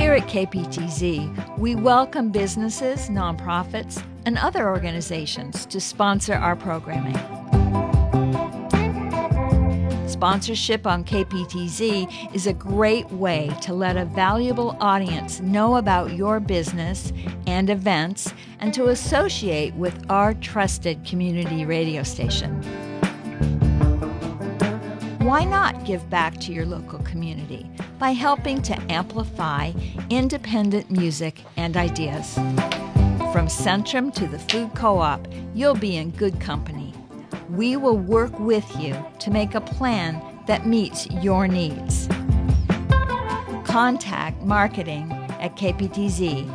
Here at KPTZ, we welcome businesses, nonprofits, and other organizations to sponsor our programming. Sponsorship on KPTZ is a great way to let a valuable audience know about your business and events and to associate with our trusted community radio station. Why not give back to your local community by helping to amplify independent music and ideas? From Centrum to the Food Co-op, you'll be in good company. We will work with you to make a plan that meets your needs. Contact marketing at kptz.org.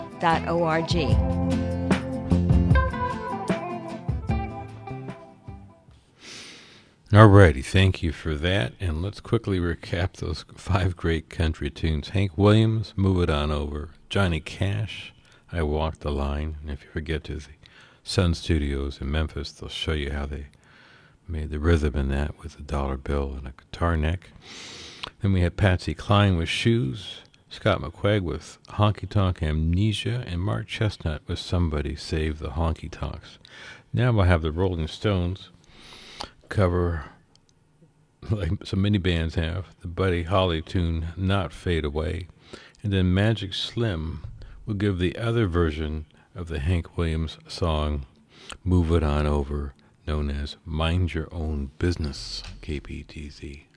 Alrighty, thank you for that. And let's quickly recap those 5 great country tunes. Hank Williams, Move It On Over. Johnny Cash, I Walk the Line. And if you ever get to the Sun Studios in Memphis, they'll show you how they made the rhythm in that with a dollar bill and a guitar neck. Then we had Patsy Cline with Shoes, Scott McQuaig with Honky Tonk Amnesia, and Mark Chestnut with Somebody Save the Honky Tonks. Now we'll have the Rolling Stones cover, like so many bands have, the Buddy Holly tune Not Fade Away, and then Magic Slim will give the other version of the Hank Williams song Move It On Over, known as Mind Your Own Business, KPTZ.